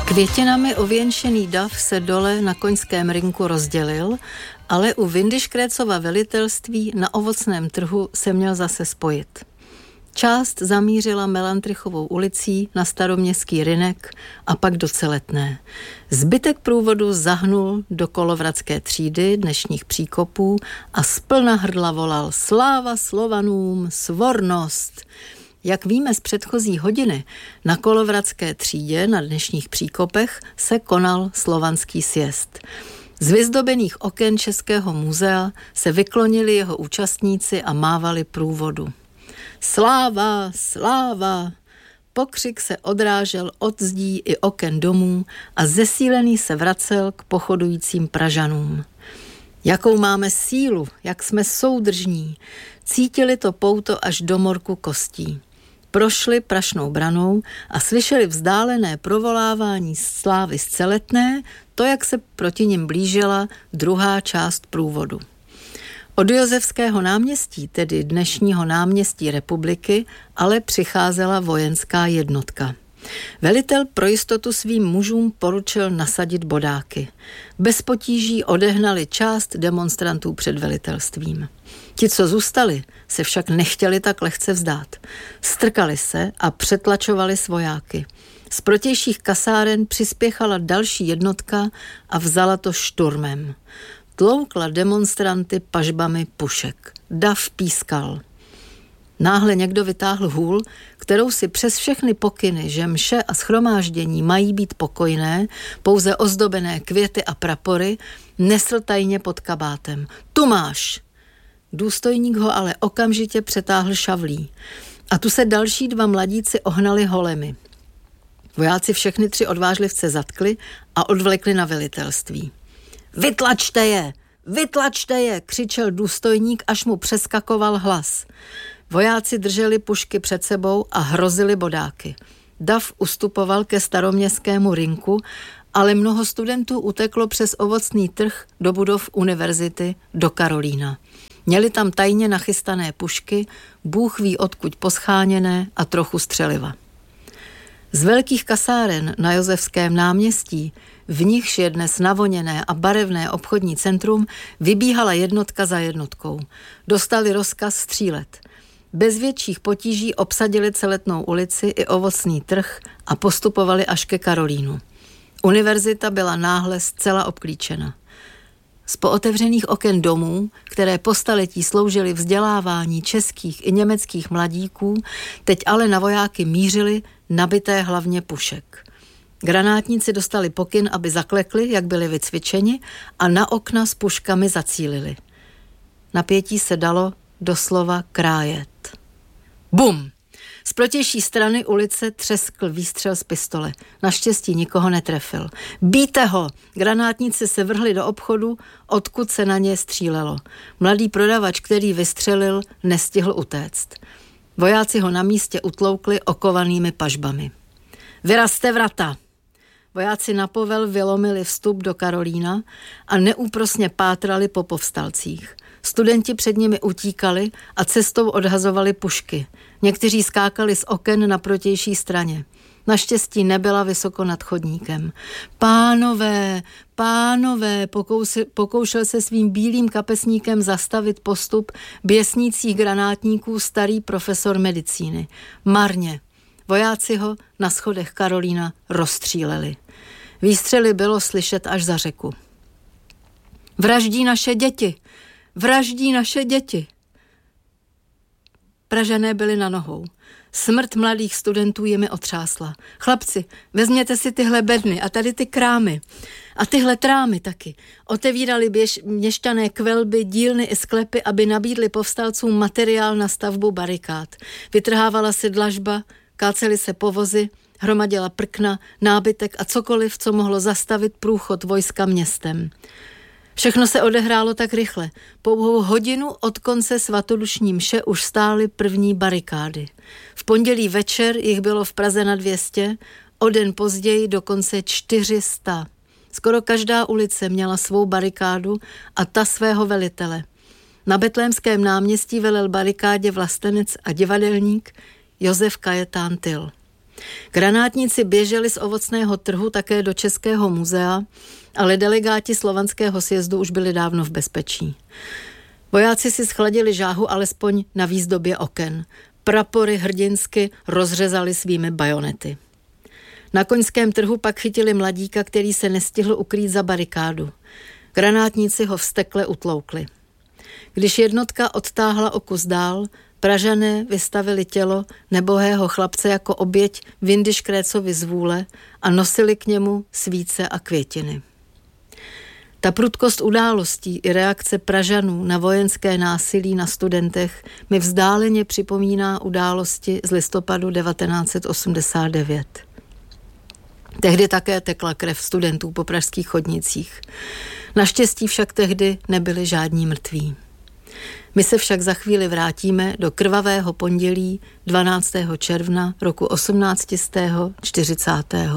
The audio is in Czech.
Květinami ověnčený dav se dole na koňském rynku rozdělil, ale u Windischgrätzova velitelství na ovocném trhu se měl zase spojit. Část zamířila Melantrichovou ulicí na Staroměstský rynek a pak do Celetné. Zbytek průvodu zahnul do Kolovratské třídy dnešních příkopů a splna hrdla volal Sláva Slovanům, svornost! Jak víme z předchozí hodiny, na Kolovratské třídě na dnešních příkopech se konal slovanský sjezd. Z vyzdobených oken Českého muzea se vyklonili jeho účastníci a mávali průvodu. Sláva, sláva! Pokřik se odrážel od zdí i oken domů a zesílený se vracel k pochodujícím Pražanům. Jakou máme sílu, jak jsme soudržní, cítili to pouto až do morku kostí. Prošli Prašnou branou a slyšeli vzdálené provolávání slávy z Celetné, to, jak se proti nim blížila druhá část průvodu. Od Josefského náměstí, tedy dnešního náměstí Republiky, ale přicházela vojenská jednotka. Velitel pro jistotu svým mužům poručil nasadit bodáky. Bez potíží odehnali část demonstrantů před velitelstvím. Ti, co zůstali, se však nechtěli tak lehce vzdát. Strkali se a přetlačovali svojáky. Z protějších kasáren přispěchala další jednotka a vzala to šturmem. Tloukla demonstranty pažbami pušek. Dav pískal. Náhle někdo vytáhl hůl, kterou si přes všechny pokyny, že mše a shromáždění mají být pokojné, pouze ozdobené květy a prapory, nesl tajně pod kabátem. Tu máš! Důstojník ho ale okamžitě přetáhl šavlí. A tu se další dva mladíci ohnali holemi. Vojáci všechny tři odvážlivce zatkli a odvlekli na velitelství. Vytlačte je! Vytlačte je! Křičel důstojník, až mu přeskakoval hlas. Vojáci drželi pušky před sebou a hrozili bodáky. Dav ustupoval ke Staroměstskému rynku, ale mnoho studentů uteklo přes ovocný trh do budov univerzity do Karolína. Měli tam tajně nachystané pušky, Bůh ví odkud poscháněné a trochu střeliva. Z velkých kasáren na Josefském náměstí, v nichž je dnes navoněné a barevné obchodní centrum, vybíhala jednotka za jednotkou. Dostali rozkaz střílet. Bez větších potíží obsadili Celetnou ulici i ovocný trh a postupovali až ke Karolínu. Univerzita byla náhle zcela obklíčena. Z pootevřených oken domů, které po staletí sloužily vzdělávání českých i německých mladíků, teď ale na vojáky mířili nabité hlavně pušek. Granátníci dostali pokyn, aby zaklekli, jak byli vycvičeni, a na okna s puškami zacílili. Napětí se dalo doslova krájet. Bum! Z protější strany ulice třeskl výstřel z pistole. Naštěstí nikoho netrefil. Bíte ho! Granátníci se vrhli do obchodu, odkud se na ně střílelo. Mladý prodavač, který vystřelil, nestihl utéct. Vojáci ho na místě utloukli okovanými pažbami. Vyrazte vrata! Vojáci na povel vylomili vstup do Karolína a neúprosně pátrali po povstalcích. Studenti před nimi utíkali a cestou odhazovali pušky. Někteří skákali z oken na protější straně. Naštěstí nebyla vysoko nad chodníkem. Pánové, pokoušel se svým bílým kapesníkem zastavit postup běsnících granátníků starý profesor medicíny. Marně. Vojáci ho na schodech Karolína rozstříleli. Výstřely bylo slyšet až za řeku. Vraždí naše děti! Vraždí naše děti! Pražané byli na nohou. Smrt mladých studentů jimi otřásla. Chlapci, vezměte si tyhle bedny a tady ty krámy. A tyhle trámy taky. Otevírali měšťané kvelby, dílny i sklepy, aby nabídli povstalcům materiál na stavbu barikád. Vytrhávala se dlažba, kácely se povozy, hromadila prkna, nábytek a cokoliv, co mohlo zastavit průchod vojska městem. Všechno se odehrálo tak rychle. Pouhou hodinu od konce svatodušní mše už stály první barikády. V pondělí večer jich bylo v Praze na 200, o den později dokonce 400. Skoro každá ulice měla svou barikádu a ta svého velitele. Na Betlémském náměstí velel barikádě vlastenec a divadelník Josef Kajetán Tyl. Granátníci běželi z ovocného trhu také do Českého muzea, ale delegáti Slovanského sjezdu už byli dávno v bezpečí. Vojáci si schladili žáhu alespoň na výzdobě oken. Prapory hrdinsky rozřezali svými bajonety. Na koňském trhu pak chytili mladíka, který se nestihl ukrýt za barikádu. Granátníci ho vztekle utloukli. Když jednotka odtáhla o kus dál, Pražané vystavili tělo nebohého chlapce jako oběť Windischgrätzovi z vůle a nosili k němu svíce a květiny. Ta prudkost událostí i reakce Pražanů na vojenské násilí na studentech mi vzdáleně připomíná události z listopadu 1989. Tehdy také tekla krev studentů po pražských chodnicích. Naštěstí však tehdy nebyli žádní mrtví. My se však za chvíli vrátíme do krvavého pondělí 12. června roku 1840.